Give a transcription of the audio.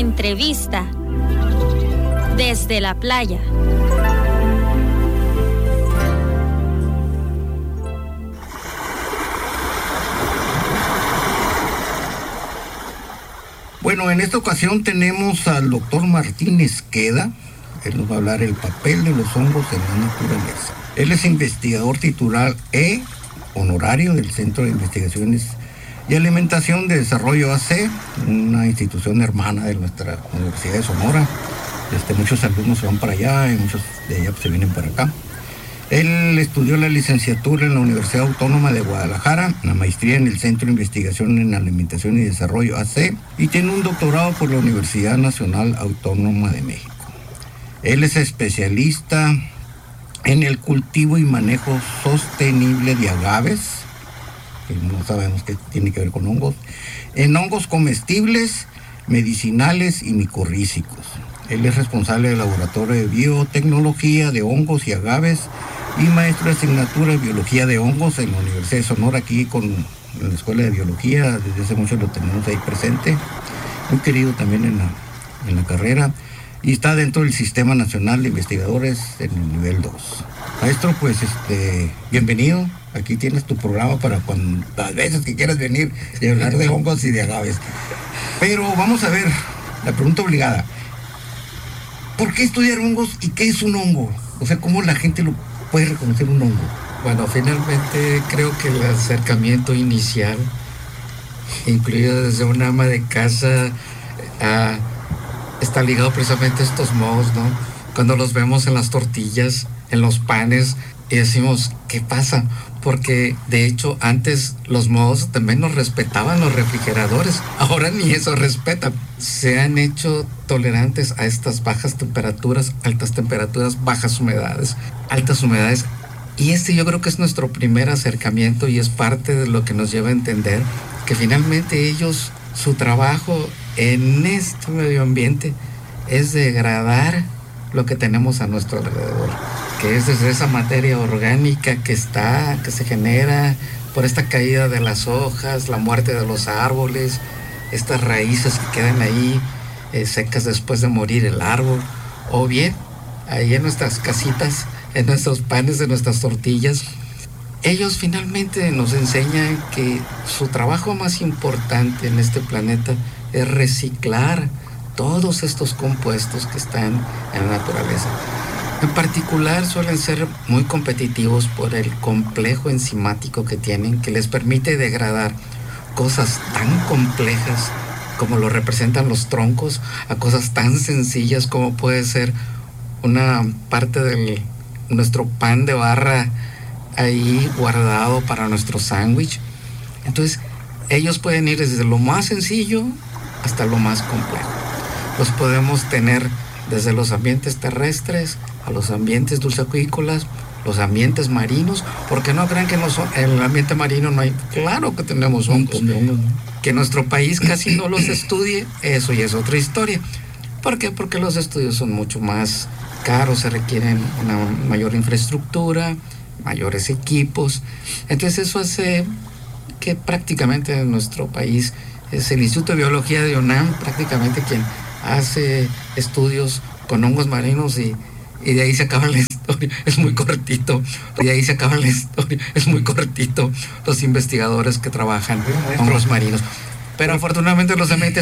Entrevista desde la playa. Bueno, en esta ocasión tenemos al doctor Martín Esqueda. Él nos va a hablar el papel de los hongos en la naturaleza. Él es investigador titular honorario del Centro de Investigaciones y Alimentación de Desarrollo AC, una institución hermana de nuestra Universidad de Sonora. Muchos alumnos se van para allá y muchos de allá se vienen para acá. Él estudió la licenciatura en la Universidad Autónoma de Guadalajara, la maestría en el Centro de Investigación en Alimentación y Desarrollo AC y tiene un doctorado por la Universidad Nacional Autónoma de México. Él es especialista en el cultivo y manejo sostenible de agaves, que no sabemos qué tiene que ver con hongos, en hongos comestibles, medicinales y micorrízicos. Él es responsable del Laboratorio de Biotecnología de Hongos y Agaves y maestro de asignatura de Biología de Hongos en la Universidad de Sonora, aquí en la Escuela de Biología. Desde hace mucho lo tenemos ahí presente, muy querido también en la carrera, y está dentro del Sistema Nacional de Investigadores en el nivel 2. Maestro, pues bienvenido. Aquí tienes tu programa para las veces que quieras venir y hablar de hongos y de agaves. Pero vamos a ver, la pregunta obligada. ¿Por qué estudiar hongos y qué es un hongo? O sea, ¿cómo la gente lo puede reconocer un hongo? Bueno, finalmente creo que el acercamiento inicial, incluido desde un ama de casa, está ligado precisamente a estos mohos, ¿no? Cuando los vemos en las tortillas, en los panes, y decimos, ¿qué pasa? Porque de hecho antes los mohos también nos respetaban los refrigeradores, ahora ni eso respetan. Se han hecho tolerantes a estas bajas temperaturas, altas temperaturas, bajas humedades, altas humedades. Y yo creo que es nuestro primer acercamiento y es parte de lo que nos lleva a entender que finalmente ellos, su trabajo en este medio ambiente es degradar lo que tenemos a nuestro alrededor, que es desde esa materia orgánica que se genera por esta caída de las hojas, la muerte de los árboles, estas raíces que quedan ahí secas después de morir el árbol, o bien ahí en nuestras casitas, en nuestros panes, en nuestras tortillas. Ellos finalmente nos enseñan que su trabajo más importante en este planeta es reciclar todos estos compuestos que están en la naturaleza. En particular suelen ser muy competitivos por el complejo enzimático que tienen, que les permite degradar cosas tan complejas como lo representan los troncos a cosas tan sencillas como puede ser una parte de nuestro pan de barra ahí guardado para nuestro sándwich. Entonces ellos pueden ir desde lo más sencillo hasta lo más complejo. Los podemos tener desde los ambientes terrestres a los ambientes dulceacuícolas, los ambientes marinos, porque no crean que en el ambiente marino no hay. Claro que tenemos hongos. Que nuestro país casi no los estudie, eso ya es otra historia. ¿Por qué? Porque los estudios son mucho más caros, se requieren una mayor infraestructura, mayores equipos. Entonces eso hace que prácticamente en nuestro país es el Instituto de Biología de UNAM prácticamente quien hace estudios con hongos marinos y de ahí se acaba la historia, es muy cortito. De ahí se acaba la historia, es muy cortito. Los investigadores que trabajan hongos marinos. Pero afortunadamente los ambientes